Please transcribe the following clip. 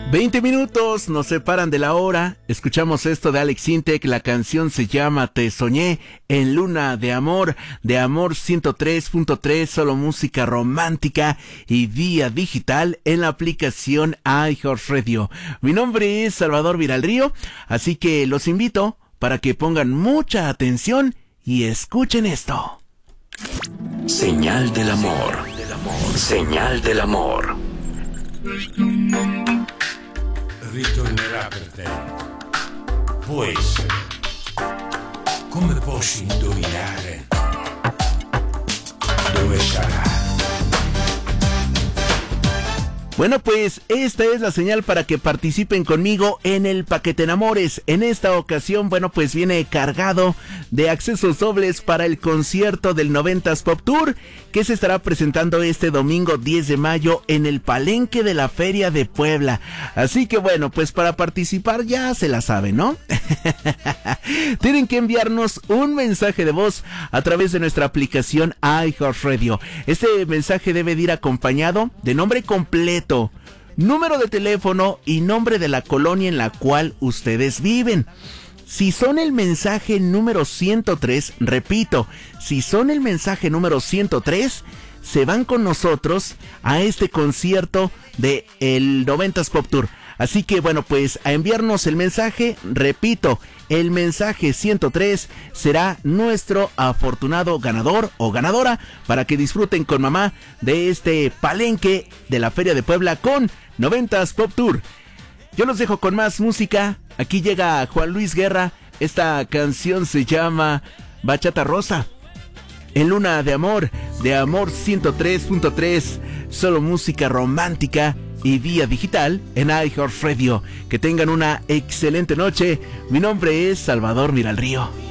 20 minutos nos separan de la hora. Escuchamos esto de Alex Sintek. La canción se llama Te Soñé en Luna de Amor 103.3, solo música romántica y vía digital en la aplicación iHeartRadio. Mi nombre es Salvador Viralrío, así que los invito para que pongan mucha atención y escuchen esto. Señal del amor. Señal del amor. Ritornerà per te. Può essere. Come posso indovinare dove sarà? Bueno, pues esta es la señal para que participen conmigo en el Paquete Enamores. En esta ocasión, bueno, pues viene cargado de accesos dobles para el concierto del 90s Pop Tour, que se estará presentando este domingo 10 de mayo en el Palenque de la Feria de Puebla. Así que bueno, pues para participar ya se la saben, ¿no? Tienen que enviarnos un mensaje de voz a través de nuestra aplicación iHeartRadio. Este mensaje debe de ir acompañado de nombre completo, número de teléfono y nombre de la colonia en la cual ustedes viven. Si son el mensaje número 103, repito, si son el mensaje número 103, se van con nosotros a este concierto de el 90s Pop Tour. Así que bueno, pues a enviarnos el mensaje, repito, el mensaje 103 será nuestro afortunado ganador o ganadora para que disfruten con mamá de este palenque de la Feria de Puebla con 90s Pop Tour. Yo los dejo con más música. Aquí llega Juan Luis Guerra. Esta canción se llama Bachata Rosa. En Luna de Amor 103.3, solo música romántica y vía digital en iHeartRadio. Que tengan una excelente noche. Mi nombre es Salvador Viralrío.